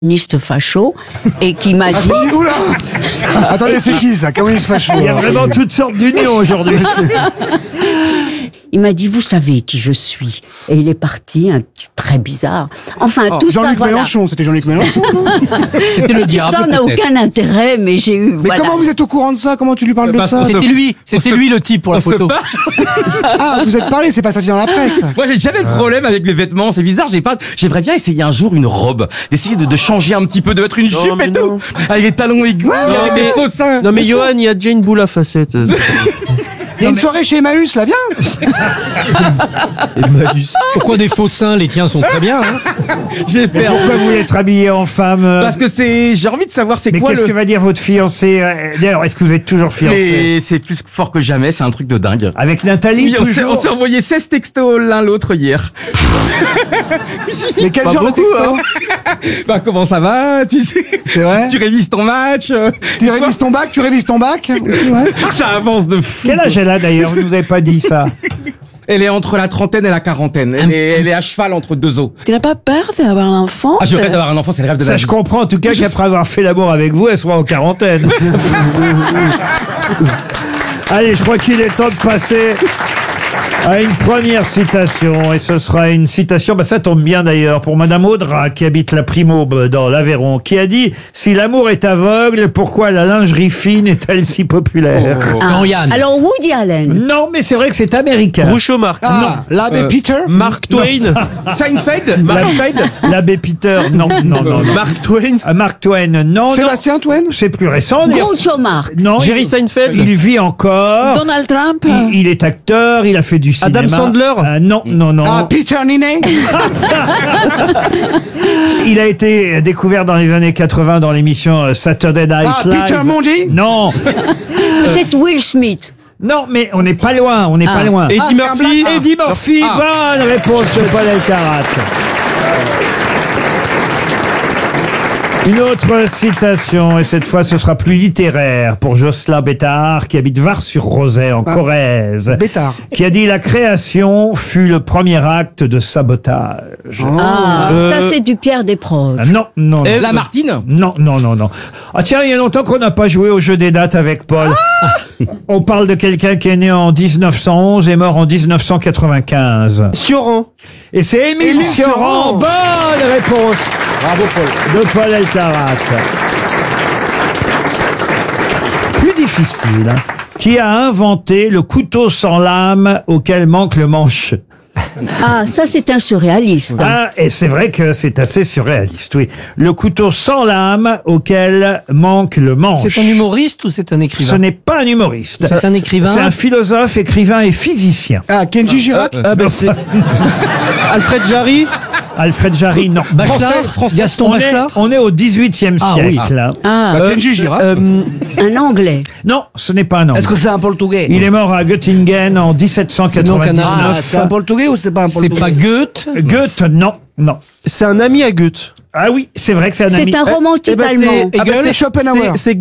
communiste facho et qui m'a dit... Oula Attendez, c'est qui ça? Communiste facho? Il y a vraiment toutes sortes d'unions aujourd'hui. Il m'a dit, vous savez qui je suis. Et il est parti, très bizarre. Enfin, tout ça, Jean-Luc voilà. Mélenchon, c'était Jean-Luc Mélenchon. C'était le Cette diable. histoire n'a peut-être. aucun intérêt, mais j'ai eu... Mais voilà. comment vous êtes au courant de ça? Comment tu lui parles de Parce ça? qu'on C'était lui le type pour la photo. Ah, vous êtes parlé, c'est pas sorti dans la presse. Moi, j'ai jamais de problème avec mes vêtements. C'est bizarre. J'aimerais bien essayer un jour une robe, d'essayer de changer un petit peu, de mettre une jupe mais et tout, avec des talons aiguilles, avec des faux seins. Non mais Johan, il y a déjà une boule à facettes. Il y a une soirée chez Emmaüs, là, viens. Pourquoi des faux seins? Les tiens sont très bien. Hein. J'ai fait. Pourquoi vous voulez être habillé en femme Parce que j'ai envie de savoir c'est Mais quoi qu'est-ce que va dire votre fiancé? D'ailleurs, est-ce que vous êtes toujours fiancé? Mais c'est plus fort que jamais. C'est un truc de dingue. Avec Nathalie, Oui, on toujours s'est envoyé 16 textos l'un l'autre hier. Mais quel Pas genre de beaucoup, texto? Bah comment ça va? C'est vrai? Tu révises ton match? Tu révises ton bac? Tu révises ton bac? Ouais. Ça avance de fou. Quel âge elle a d'ailleurs? Vous nous avez pas dit ça. Elle est entre la trentaine et la quarantaine. Elle est à cheval entre deux os. Tu n'as pas peur d'avoir un enfant? Ah, je rêve d'avoir un enfant, c'est le rêve de Ça, ma je vie. comprends en tout cas qu'après avoir fait l'amour avec vous, elle soit en quarantaine. Allez, je crois qu'il est temps de passer à une première citation. Et ce sera une citation, ça tombe bien d'ailleurs, pour Madame Audra, qui habite la Primaube dans l'Aveyron, qui a dit « Si l'amour est aveugle, pourquoi la lingerie fine est-elle si populaire Non, Yann. Alors, Woody Allen. Non, mais c'est vrai que c'est américain. Groucho Marx. Ah, l'abbé Peter? Mark Twain. Seinfeld? Seinfeld? L'abbé Peter, non. Mark Twain. Mark Twain, non. Sébastien Toen? C'est plus récent. d'ailleurs. Groucho Marx. Non, Jerry Seinfeld. il vit encore. Donald Trump? Il est acteur, il a fait du cinéma. Adam Sandler. Non. Ah, Peter Ninet? Il a été découvert dans les années 80 dans l'émission Saturday Night Ah, Live. Peter Mondi? Non, Peut-être Will Smith. non, mais on n'est pas loin, pas loin. Eddie c'est un Murphy. black- Eddie Murphy, bonne réponse de Paul Elkarat. Une autre citation, et cette fois ce sera plus littéraire, pour Jocelyn Bétard, qui habite Var-sur-Rosay en Corrèze, Bétard. qui a dit « La création fut le premier acte de sabotage Ça, c'est du Pierre Desproges. Non. La Martine? Non. Ah tiens, il y a longtemps qu'on n'a pas joué au jeu des dates avec Paul. On parle de quelqu'un qui est né en 1911 et mort en 1995. Sioran. Et c'est Émile Sioran. Bonne réponse. Bravo Paul. De Paul Elkarat. Plus difficile. Hein. Qui a inventé le couteau sans lame auquel manque le manche? Ah, ça, c'est un surréaliste. Ah, et c'est vrai que c'est assez surréaliste, oui. Le couteau sans lame auquel manque le manche. C'est un humoriste ou c'est un Ce écrivain? n'est pas un humoriste. C'est un écrivain? C'est un philosophe, écrivain et physicien. Ah, Kenji Girac? C'est Alfred Jarry. Alfred Jarry, non. Bachelard? Gaston On est, Bachelard? on est au 18e Ah, oui. siècle. Hein. Ah, Bah, Kenji Girac? un Anglais. Non, ce n'est pas un Est-ce homme. que c'est un portugais? Il est mort à Göttingen en Ah, 1799. c'est un portugais ou c'est pas un C'est portugais? pas Goethe? Goethe, non. C'est un ami à Goethe. Ah oui, c'est vrai que c'est un ami. C'est un romantique Eh ben, c'est- allemand. Ah, bah, c'est Schopenhauer. C'est